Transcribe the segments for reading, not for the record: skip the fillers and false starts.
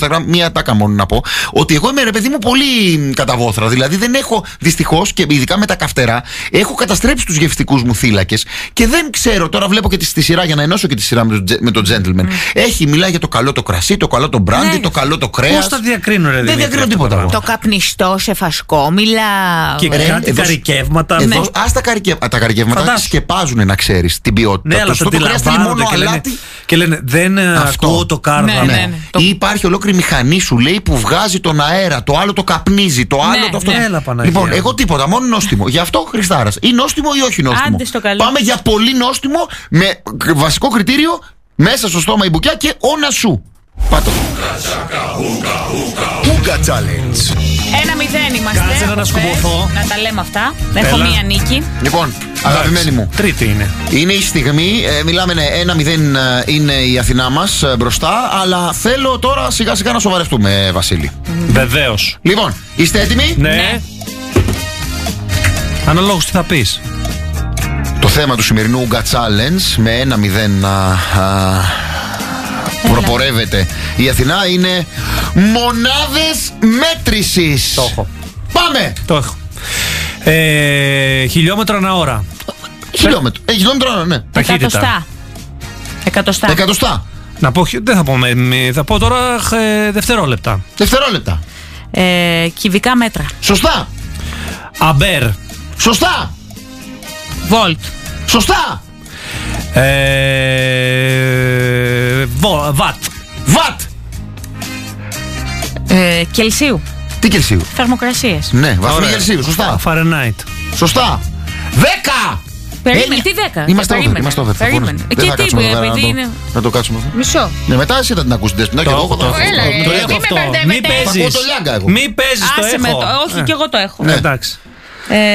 Instagram, μία τάκα μόνο να πω, ότι εγώ είμαι ρε παιδί μου πολύ καταβόθρα. Δηλαδή δεν έχω, δυστυχώς και ειδικά με τα καυτερά, έχω καταστρέψει τους γευστικούς μου θύλακες και δεν ξέρω. Τώρα βλέπω και τη σειρά για να ενώσω και τη σειρά με το Gentleman. Μιλάει για το καλό το κρασί, το καλό το μπράντι, το καλό το κρέας. Πώς τα διακρίνω, ρε? Δεν διακρίνω τίποτα. Το καπνιστό σε φασκόμηλα. Και κάτι καρικεύματα. Τα καρικεύματα σκεπάζουν, να ξέρεις, την ποιότητα. Ναι, αλλά το κρέας θέλει μόνο αλάτι. Και λένε δεν ακούω το κάρβανο. Ή υπάρχει ολόκληρη μηχανή, σου λέει, που βγάζει τον αέρα. Το άλλο το καπνίζει. Το άλλο το αυτό. Λοιπόν, εγώ τίποτα, μόνο νόστιμο. Γι' αυτό Χριστάρας. Ή νόστιμο ή όχι νόστιμο. Πάμε για πολύ νόστιμο με βασικό κριτήριο μέσα στο στόμα η μπουκιά και όνα σου. Πάτω. Ούγκα Challenge. 1-0 είμαστε. Κάτσε να ανασκουμποθώ. Να τα λέμε αυτά. Έχω μία νίκη. Λοιπόν, αγαπημένοι μου. Τρίτη είναι. Είναι η στιγμή. Μιλάμε 1-0 είναι η Αθηνά μας μπροστά. Αλλά θέλω τώρα σιγά σιγά να σοβαρευτούμε, Βασίλη. Βεβαίως. Λοιπόν, είστε έτοιμοι? Ναι. Αναλόγως τι θα πεις. Το θέμα του σημερινού Ούγκα Challenge με 1-0 προπορεύεται η Αθηνά είναι μονάδες μέτρησης. Το έχω. Πάμε! Το έχω. Χιλιόμετρα ανά ώρα. Χιλιόμετρο. Χιλιόμετρο ανά, ναι. Ταχύτητα. Εκατοστά. Να πω, δεν θα πω θα πω τώρα δευτερόλεπτα. Δευτερόλεπτα. Κυβικά μέτρα. Σωστά. Αμπέρ. Σωστά. Βολτ. Σωστά. Βατ. Βατ. Κελσίου. Τι Κελσίου? Θερμοκρασίες. Ναι, βαθμοί Κελσίου. Σωστά. Φαρενάιτ. Σωστά. 10. Περίμενε, τι 10. Είμαστε over. Περίμενε. Και τι επειδή είναι. Να το κάτσουμε αυτό. Μισό. Ναι, μετά εσύ θα την ακούσει. Έλα, Μη παίζεις, το έχω. Όχι, και εγώ το έχω. Εντάξει. 10, 9, 8,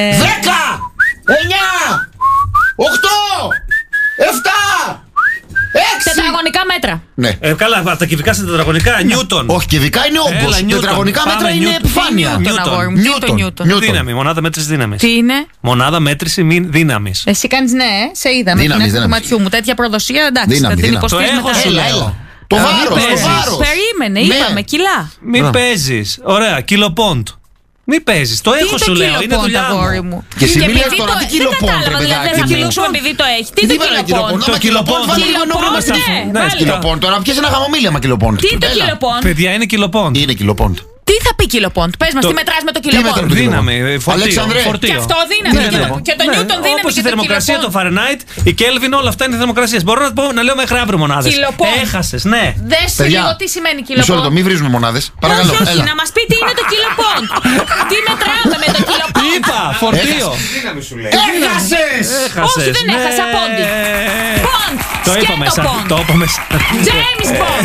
7, 6. Τετραγωνικά μέτρα. Ναι. Καλά, τα κυβικά είναι τετραγωνικά. Νιούτον. Όχι, κυβικά είναι όγκος. Τετραγωνικά μέτρα είναι επιφάνεια. Νιούτον. Δύναμη, μονάδα μέτρηση δύναμης. Τι είναι? Μονάδα μέτρηση δύναμης. Εσύ κάνεις ναι, σε είδα με την άκρη του ματιού μου. Τέτοια προδοσία, εντάξει, θα την υποστείς μετά. Το βάρος. Περίμενε, είπαμε, κιλά. Μην παίζεις. Ωραία, κιλοπόντ. Μην παίζεις, το έχω σου λέω, είναι δουλειά μου. Και εσύ μιλάς τώρα τι κιλοπόντ, ρε δεν θα μιλήσουμε επειδή το έχει. Τι είναι το κιλοπόντ? Το κιλοπόντ ναι. Κιλοπόντ, τώρα πιέζει ένα χαμομήλι άμα κιλοπόντ. Τι είναι το κιλοπόντ? Παιδιά, είναι κιλοπόντ. Είναι κιλοπόντ. Τι θα πει κιλοπόντ? Πες μας, τι μετράς με το κιλοπόντ? Δύναμη, φορτίο. Και αυτό δύναμη. Και το νιούτον δύναμη. Όπως η θερμοκρασία, το Φαρενάιτ, η Κέλβιν, όλα αυτά είναι θερμοκρασίες. Μπορώ να λέω μέχρι αύριο μονάδες. Έχασες, ναι. Δες λίγο τι σημαίνει κιλοπόντ. Μισό λεπτό, μην βρίζουμε μονάδες. Παρακαλώ. Όχι, να μας πει τι είναι το κιλοπόντ. Τι μετράμε με το κιλοπόντ? Είπα, φορτίο. Έχασες! Όχι, δεν έχασα πόντι. Πόντ. Το είπαμε σαν. James Bond.